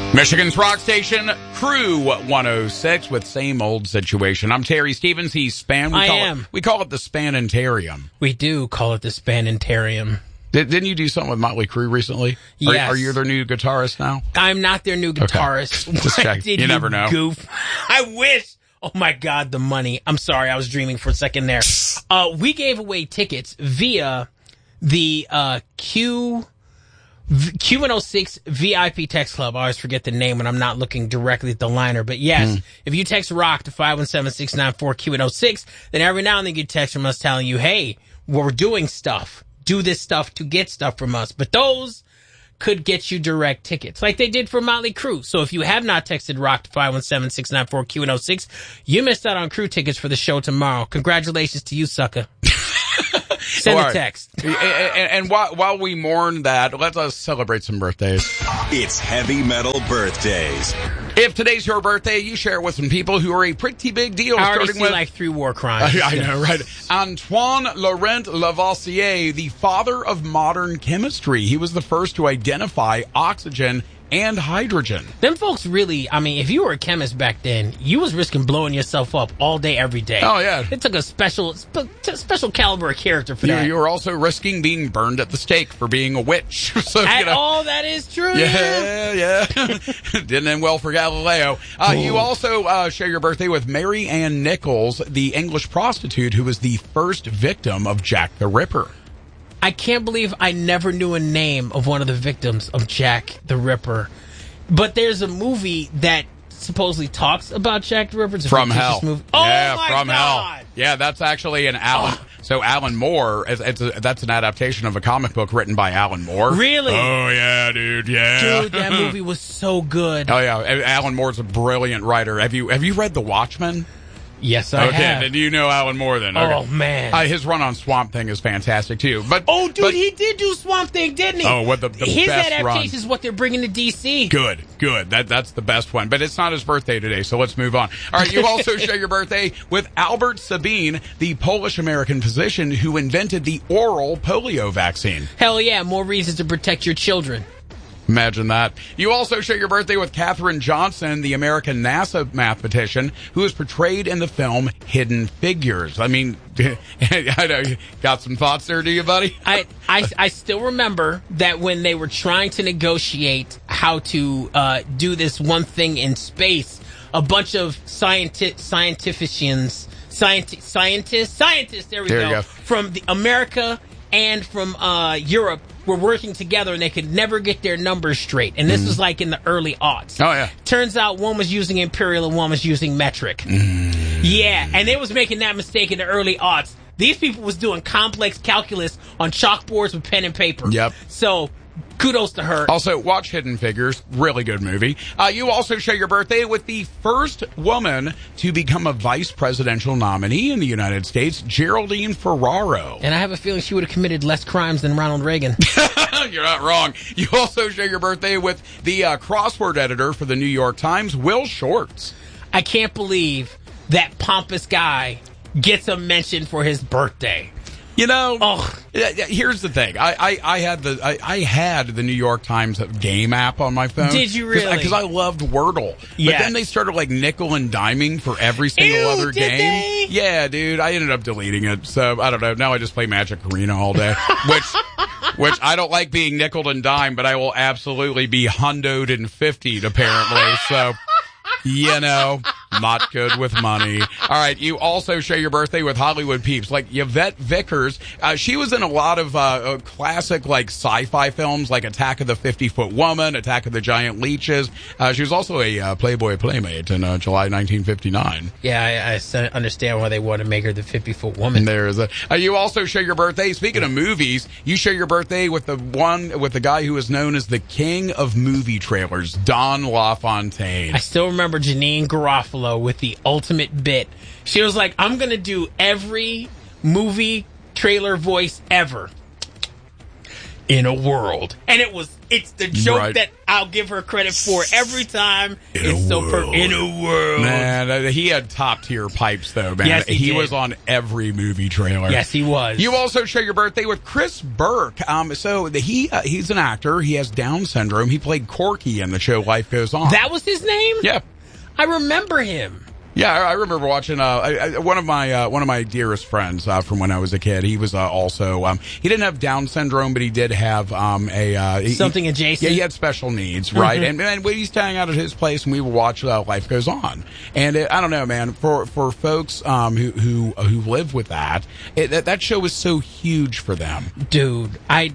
Michigan's rock station, Crew 106, with Same Old Situation. I'm Terry Stevens. He's Span. We call it the Spanitarium. We do call it the Spanitarium. Didn't you do something with Motley Crue recently? Yes. Are you their new guitarist now? I'm not their new guitarist. Okay. Just check. You never know. Goof. I wish. Oh my God, the money. I'm sorry, I was dreaming for a second there. We gave away tickets via the Q106 VIP text club. I always forget the name when I'm not looking directly at the liner. But yes, if you text ROCK to 517-694-Q106, then every now and then you get text from us telling you, hey, we're doing stuff. Do this stuff to get stuff from us. But those could get you direct tickets, like they did for Motley Crue. So if you have not texted ROCK to 517-694-Q106, you missed out on Crew tickets for the show tomorrow. Congratulations to you, sucker. Send a text. And while we mourn that, let us celebrate some birthdays. It's Heavy Metal Birthdays. If today's your birthday, you share it with some people who are a pretty big deal. I already see like 3 war crimes. I know, right? Antoine Laurent Lavoisier, the father of modern chemistry. He was the first to identify oxygen and hydrogen. Them folks really, I mean, if you were a chemist back then, you was risking blowing yourself up all day, every day. Oh, yeah. It took a special caliber of character for that. You were also risking being burned at the stake for being a witch. So, all that is true. Yeah. Didn't end well for Galileo. You also share your birthday with Mary Ann Nichols, the English prostitute who was the first victim of Jack the Ripper. I can't believe I never knew a name of one of the victims of Jack the Ripper. But there's a movie that supposedly talks about Jack the Ripper. It's a From Hell. movie. Yeah, oh my From God. Hell. Yeah, that's actually an Alan. So Alan Moore, that's an adaptation of a comic book written by Alan Moore. Really? Oh, yeah, dude, yeah. Dude, that movie was so good. Oh, yeah. Alan Moore's a brilliant writer. Have you read The Watchmen? Yes, I have. Okay, do you know Alan Moore then? Okay. Oh, man. His run on Swamp Thing is fantastic, too. He did do Swamp Thing, didn't he? Oh, what the His best adaptation run. is what they're bringing to D.C. Good. That's the best one. But it's not his birthday today, so let's move on. All right, you also share your birthday with Albert Sabin, the Polish-American physician who invented the oral polio vaccine. Hell yeah, more reasons to protect your children. Imagine that. You also share your birthday with Katherine Johnson, the American NASA mathematician, who is portrayed in the film Hidden Figures. I mean, I know you got some thoughts there, do you, buddy? I still remember that when they were trying to negotiate how to do this one thing in space, a bunch of scientists, there we go, from America and from Europe were working together, and they could never get their numbers straight. And this was like in the early aughts. Oh, yeah. Turns out one was using imperial and one was using metric. Yeah, and they was making that mistake in the early aughts. These people was doing complex calculus on chalkboards with pen and paper. Yep. So kudos to her. Also, watch Hidden Figures. Really good movie. You also share your birthday with the first woman to become a vice presidential nominee in the United States, Geraldine Ferraro. And I have a feeling she would have committed less crimes than Ronald Reagan. You're not wrong. You also share your birthday with the crossword editor for the New York Times, Will Shortz. I can't believe that pompous guy gets a mention for his birthday. You know, here's the thing. I had the New York Times game app on my phone. Did you really? Because I loved Wordle. Yes. But then they started like nickel and diming for every single other did game. They? Yeah, dude. I ended up deleting it. So I don't know. Now I just play Magic Arena all day, which I don't like being nickeled and dimed, but I will absolutely be hundoed and 50'd apparently. So. You know, not good with money. All right, you also share your birthday with Hollywood peeps like Yvette Vickers. She was in a lot of classic like sci-fi films like Attack of the 50-Foot Woman, Attack of the Giant Leeches. She was also a Playboy Playmate in July 1959. Yeah, I understand why they want to make her the 50-foot woman. There is you also share your birthday. Speaking of movies, you share your birthday with the guy who is known as the king of movie trailers, Don LaFontaine. I still remember Janine Garofalo with the ultimate bit. She was like, I'm going to do every movie trailer voice ever. in a world. And it's the joke Right. that I'll give her credit for every time. In It's a so world. in a world. Man, he had top tier pipes though, man. Yes, he did. was on every movie trailer. Yes, he was. You also share your birthday with Chris Burke. He's an actor. He has Down syndrome. He played Corky in the show Life Goes On. That was his name? Yeah. I remember him. Yeah, I remember watching one of my dearest friends from when I was a kid. He was also he didn't have Down syndrome, but he did have Something adjacent. Yeah, he had special needs, right? And we used to hang out at his place, and we would watch Life Goes On. And I don't know, man, for folks who live with that, that show was so huge for them. Dude, I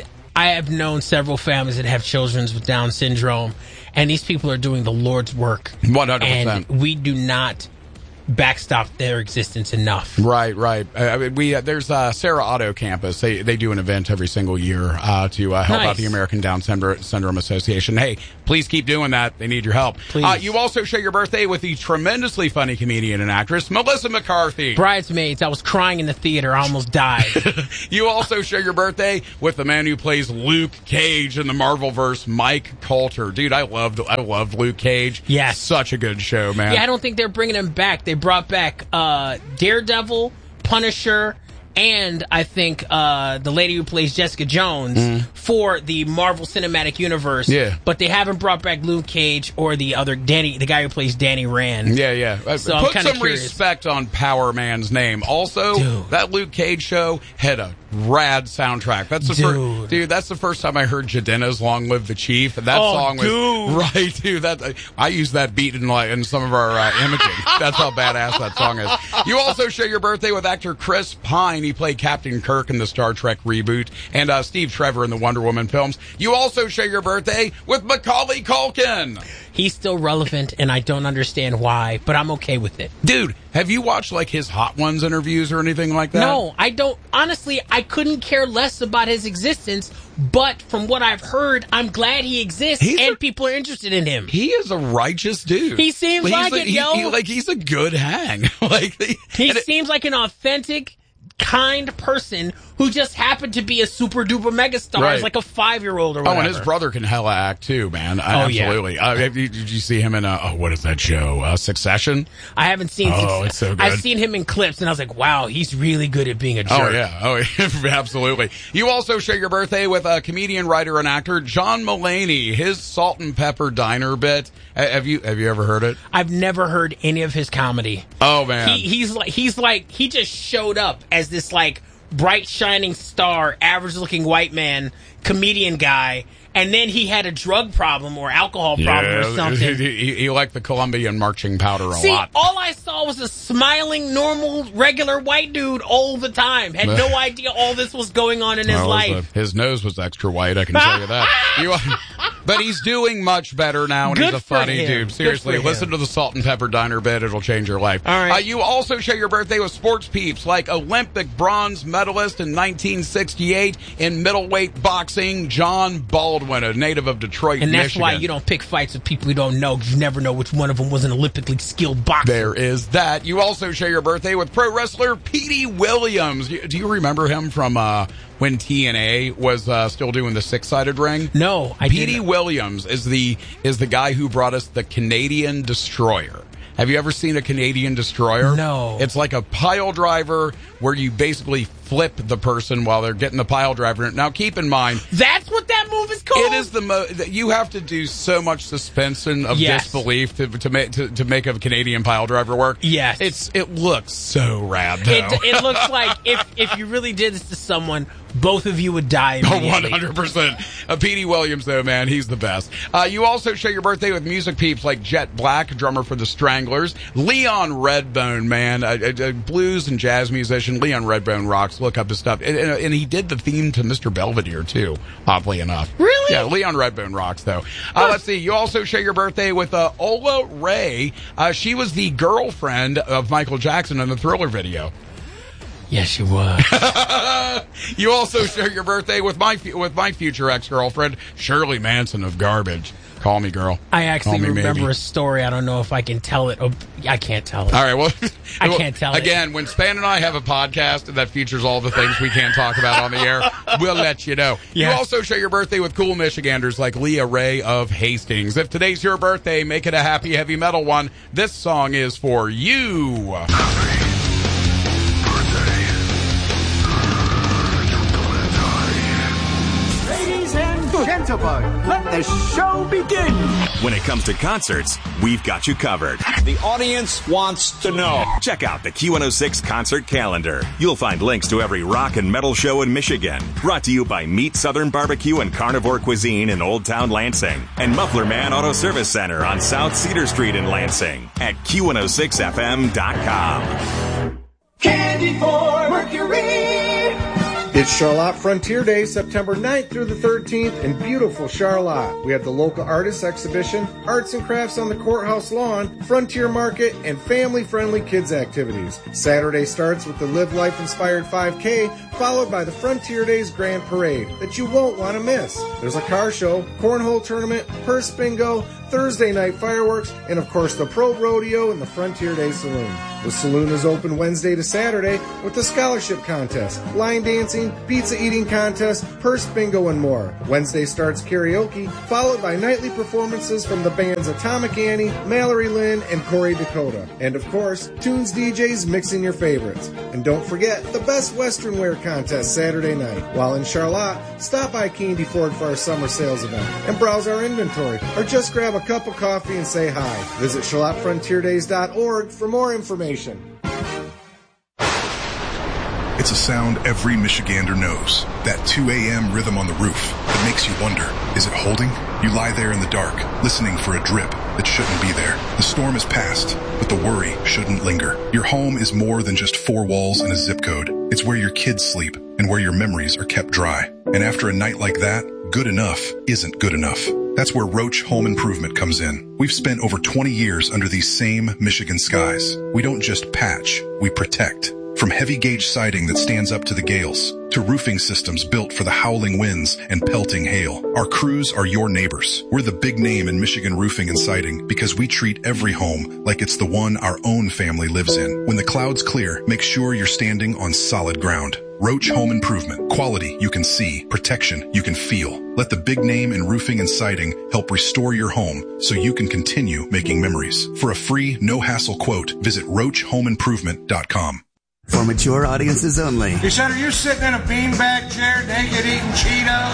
have known several families that have children with Down syndrome, and these people are doing the Lord's work. 100%. And we do not backstop their existence enough. Right. There's Sarah Auto Campus. They do an event every single year to help out the American Down Syndrome Association. Hey, please keep doing that. They need your help. Please. You also share your birthday with the tremendously funny comedian and actress Melissa McCarthy. Bridesmaids, I was crying in the theater. I almost died. You also share your birthday with the man who plays Luke Cage in the Marvelverse, Mike Coulter. Dude, I loved Luke Cage. Yes. Such a good show, man. Yeah, I don't think they're bringing him back. They brought back Daredevil, Punisher, and I think the lady who plays Jessica Jones for the Marvel Cinematic Universe. Yeah. But they haven't brought back Luke Cage or the guy who plays Danny Rand. Yeah. So I'm Put kinda some curious. respect on Power Man's name. Also, Dude. that Luke Cage show had a rad soundtrack. That's the first, dude. That's the first time I heard Jadena's "Long Live the Chief." And that song was right, dude. I use that beat in some of our imaging. That's how badass that song is. You also share your birthday with actor Chris Pine. He played Captain Kirk in the Star Trek reboot, and Steve Trevor in the Wonder Woman films. You also share your birthday with Macaulay Culkin. He's still relevant, and I don't understand why, but I'm okay with it. Dude, have you watched like his Hot Ones interviews or anything like that? No, I don't. Honestly, I couldn't care less about his existence, but from what I've heard, I'm glad he exists and people are interested in him. He is a righteous dude. He seems like it, yo. He's a good hang. He seems like an authentic, kind person who just happened to be a super duper megastar as like a 5-year-old or whatever. Oh, and his brother can hella act too, man. Absolutely. Yeah. Did you see him in what is that show? Succession? I haven't seen it's so good. I've seen him in clips and I was like, wow, he's really good at being a jerk. Oh yeah, absolutely. You also share your birthday with a comedian, writer, and actor John Mulaney. His Salt and Pepper Diner bit. Have you ever heard it? I've never heard any of his comedy. Oh man, he just showed up as this like bright shining star, average looking white man, comedian guy, and then he had a drug problem or alcohol problem or something. He liked the Colombian marching powder a lot. All I saw was a smiling, normal, regular white dude all the time. Had no idea all this was going on in his life. His nose was extra white, I can tell you that. But he's doing much better now, and he's a funny dude. Seriously, listen to the Salt and Pepper Diner bit. It'll change your life. All right. You also share your birthday with sports peeps like Olympic bronze medalist in 1968 in middleweight boxing, John Baldwin, a native of Detroit, and that's Michigan. why you don't pick fights with people you don't know, because you never know which one of them was an Olympically skilled boxer. There is that. You also share your birthday with pro wrestler Petey Williams. Do you remember him from when TNA was still doing the 6-sided ring? No, I Petey didn't. Williams is the guy who brought us the Canadian Destroyer. Have you ever seen a Canadian Destroyer? No. It's like a pile driver where you basically flip the person while they're getting the pile driver. Now, keep in mind, that's what that move is called. it is you have to do so much suspension of disbelief to make a Canadian pile driver work. Yes, it looks so rad. Though. It looks like if you really did this to someone, both of you would die immediately. 100%. Petey Williams, though, man, he's the best. You also share your birthday with music peeps like Jet Black, drummer for the Stranglers, Leon Redbone, man, a blues and jazz musician. Leon Redbone rocks. Look up his stuff. And he did the theme to Mr. Belvedere, too, oddly enough. Really? Yeah, Leon Redbone rocks, though. Let's see. You also share your birthday with Ola Ray. She was the girlfriend of Michael Jackson in the Thriller video. Yes, she was. You also share your birthday with my future ex-girlfriend, Shirley Manson of Garbage. Call me, girl. I actually Call me, remember maybe. a story. I don't know if I can tell it. Oh, I can't tell it. All right, well, I can't tell it. Again, when Span and I have a podcast that features all the things we can't talk about on the air, we'll let you know. Yeah. You also share your birthday with cool Michiganders like Leah Ray of Hastings. If today's your birthday, make it a happy heavy metal one. This song is for you. Gentlemen, let the show begin. When it comes to concerts, we've got you covered. The audience wants to know. Check out the Q106 concert calendar. You'll find links to every rock and metal show in Michigan. Brought to you by Meat Southern Barbecue and Carnivore Cuisine in Old Town Lansing. And Muffler Man Auto Service Center on South Cedar Street in Lansing at Q106FM.com. Candy for Mercury. It's Charlotte Frontier Day, September 9th through the 13th in beautiful Charlotte. We have the local artists exhibition, arts and crafts on the courthouse lawn, frontier market, and family-friendly kids activities. Saturday starts with the Live Life-inspired 5K, followed by the Frontier Days Grand Parade that you won't want to miss. There's a car show, cornhole tournament, purse bingo, Thursday night fireworks, and of course the Pro Rodeo and the Frontier Day Saloon. The saloon is open Wednesday to Saturday with the scholarship contest, line dancing, pizza eating contest, purse bingo, and more. Wednesday starts karaoke, followed by nightly performances from the bands Atomic Annie, Mallory Lynn, and Corey Dakota. And of course, Tunes DJs mixing your favorites. And don't forget the Best Western Wear contest Saturday night. While in Charlotte, stop by Candy Ford for our summer sales event and browse our inventory, or just grab a cup of coffee and say hi. Visit CharlotteFrontierDays.org for more information. It's a sound every Michigander knows. That 2 a.m. rhythm on the roof that makes you wonder, is it holding? You lie there in the dark, listening for a drip that shouldn't be there. The storm is past, but the worry shouldn't linger. Your home is more than just 4 walls and a zip code. It's where your kids sleep and where your memories are kept dry. And after a night like that, good enough isn't good enough. That's where Roach Home Improvement comes in. We've spent over 20 years under these same Michigan skies. We don't just patch, we protect. From heavy gauge siding that stands up to the gales, to roofing systems built for the howling winds and pelting hail, our crews are your neighbors. We're the big name in Michigan roofing and siding because we treat every home like it's the one our own family lives in. When the clouds clear, make sure you're standing on solid ground. Roach Home Improvement. Quality you can see. Protection you can feel. Let the big name in roofing and siding help restore your home so you can continue making memories. For a free, no-hassle quote, visit RoachHomeImprovement.com. For mature audiences only. He said, are you sitting in a beanbag chair naked eating Cheetos?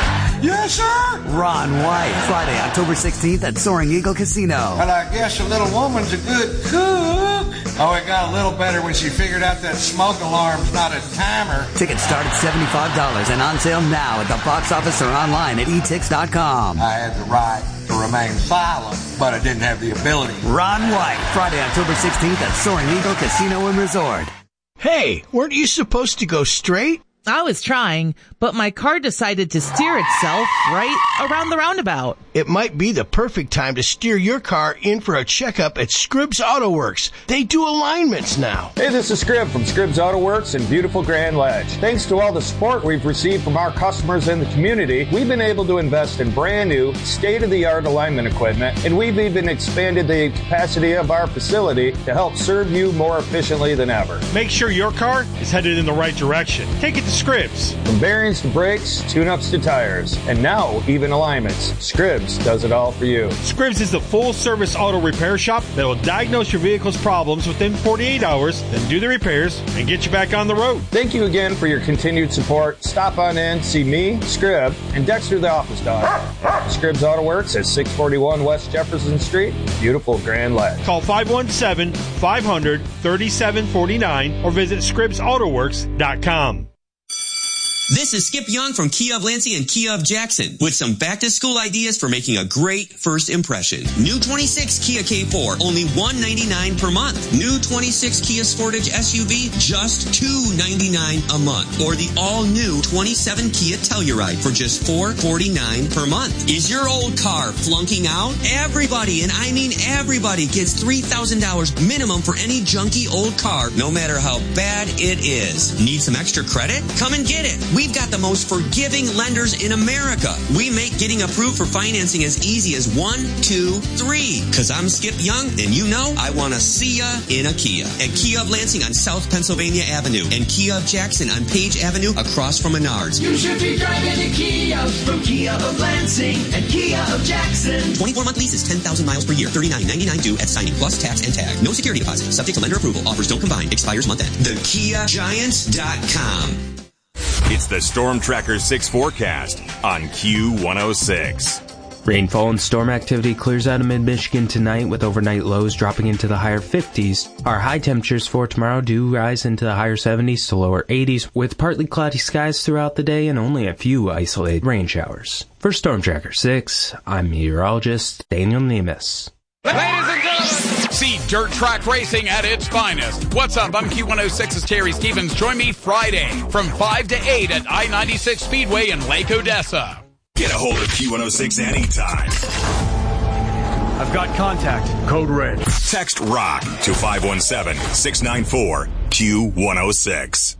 Yes, sir. Ron White, Friday, October 16th at Soaring Eagle Casino. Well, I guess a little woman's a good cook. Oh, it got a little better when she figured out that smoke alarm's not a timer. Tickets start at $75 and on sale now at the box office or online at etix.com. I had the right to remain silent, but I didn't have the ability. Ron White, Friday, October 16th at Soaring Eagle Casino and Resort. Hey, weren't you supposed to go straight? I was trying, but my car decided to steer itself right around the roundabout. It might be the perfect time to steer your car in for a checkup at Scribbs Auto Works. They do alignments now. Hey, this is Scribb from Scribbs Auto Works in beautiful Grand Ledge. Thanks to all the support we've received from our customers in the community, we've been able to invest in brand new, state-of-the-art alignment equipment, and we've even expanded the capacity of our facility to help serve you more efficiently than ever. Make sure your car is headed in the right direction. Take it to Scribbs. From bearings to brakes, tune-ups to tires, and now even alignments, Scribbs does it all for you. Scribbs is the full-service auto repair shop that will diagnose your vehicle's problems within 48 hours, then do the repairs and get you back on the road. Thank you again for your continued support. Stop on in, see me, Scribb, and Dexter the office dog. Scribbs Auto Works at 641 West Jefferson Street, beautiful Grand Ledge. Call 517-500-3749 or visit ScribbsAutoWorks.com. This is Skip Young from Kia of Lansing and Kia of Jackson with some back-to-school ideas for making a great first impression. New 26 Kia K4, only $199 per month. New 26 Kia Sportage SUV, just $299 a month. Or the all-new 27 Kia Telluride for just $449 per month. Is your old car flunking out? Everybody, and I mean everybody, gets $3,000 minimum for any junky old car, no matter how bad it is. Need some extra credit? Come and get it. We've got the most forgiving lenders in America. We make getting approved for financing as easy as 1, 2, 3. Cause I'm Skip Young, and you know I want to see ya in a Kia. At Kia of Lansing on South Pennsylvania Avenue and Kia of Jackson on Page Avenue across from Menards. You should be driving a Kia from Kia of Lansing and Kia of Jackson. 24-month leases, 10,000 miles per year, $39.99 due at signing plus tax and tag. No security deposit. Subject to lender approval. Offers don't combine. Expires month end. TheKiaGiants.com. It's the Storm Tracker 6 forecast on Q106. Rainfall and storm activity clears out of mid-Michigan tonight with overnight lows dropping into the higher 50s. Our high temperatures for tomorrow do rise into the higher 70s to lower 80s with partly cloudy skies throughout the day and only a few isolated rain showers. For Storm Tracker 6, I'm meteorologist Daniel Nemes. Ladies and gentlemen, see dirt track racing at its finest. What's up? I'm Q106's Terry Stevens. Join me Friday from 5 to 8 at I-96 Speedway in Lake Odessa. Get a hold of Q106 anytime. I've got contact. Code red. Text ROCK to 517-694-Q106.